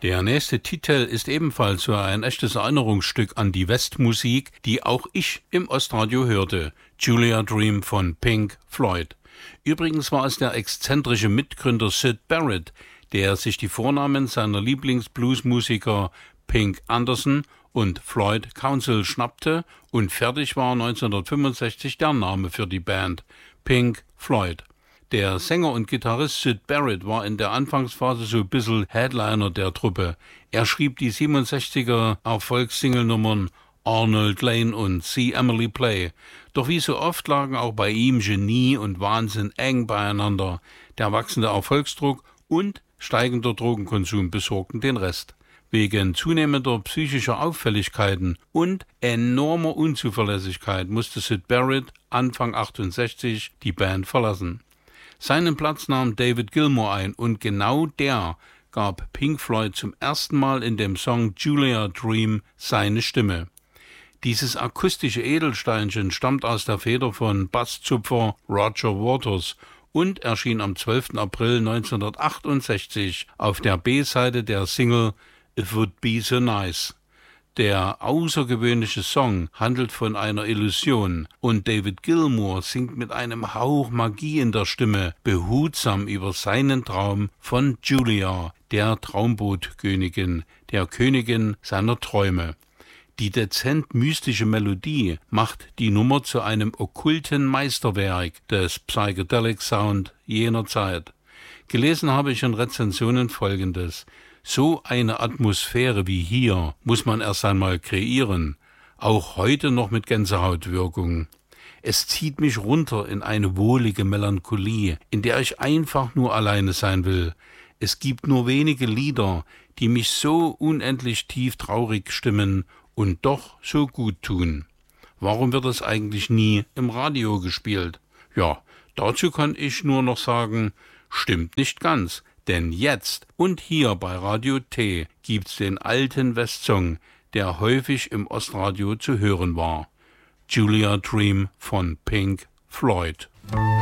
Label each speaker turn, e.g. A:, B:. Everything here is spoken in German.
A: Der nächste Titel ist ebenfalls so ein echtes Erinnerungsstück an die Westmusik, die auch ich im Ostradio hörte. Julia Dream von Pink Floyd. Übrigens war es der exzentrische Mitgründer Syd Barrett, der sich die Vornamen seiner Lieblingsbluesmusiker Pink Anderson und Floyd Council schnappte und fertig war 1965 der Name für die Band, Pink Floyd. Der Sänger und Gitarrist Syd Barrett war in der Anfangsphase so ein bisschen Headliner der Truppe. Er schrieb die 67er Erfolgssingle-Nummern Arnold Lane und See Emily Play. Doch wie so oft lagen auch bei ihm Genie und Wahnsinn eng beieinander. Der wachsende Erfolgsdruck und steigender Drogenkonsum besorgten den Rest. Wegen zunehmender psychischer Auffälligkeiten und enormer Unzuverlässigkeit musste Syd Barrett Anfang 68 die Band verlassen. Seinen Platz nahm David Gilmour ein und genau der gab Pink Floyd zum ersten Mal in dem Song Julia Dream seine Stimme. Dieses akustische Edelsteinchen stammt aus der Feder von Basszupfer Roger Waters und erschien am 12. April 1968 auf der B-Seite der Single It Would Be So Nice. Der außergewöhnliche Song handelt von einer Illusion und David Gilmour singt mit einem Hauch Magie in der Stimme behutsam über seinen Traum von Julia, der Traumboot-Königin, der Königin seiner Träume. Die dezent mystische Melodie macht die Nummer zu einem okkulten Meisterwerk des Psychedelic Sound jener Zeit. Gelesen habe ich in Rezensionen Folgendes: So eine Atmosphäre wie hier muss man erst einmal kreieren, auch heute noch mit Gänsehautwirkung. Es zieht mich runter in eine wohlige Melancholie, in der ich einfach nur alleine sein will. Es gibt nur wenige Lieder, die mich so unendlich tief traurig stimmen und doch so gut tun. Warum wird das eigentlich nie im Radio gespielt? Ja, dazu kann ich nur noch sagen, stimmt nicht ganz. Denn jetzt und hier bei Radio T gibt's den alten Westsong, der häufig im Ostradio zu hören war. Julia Dream von Pink Floyd.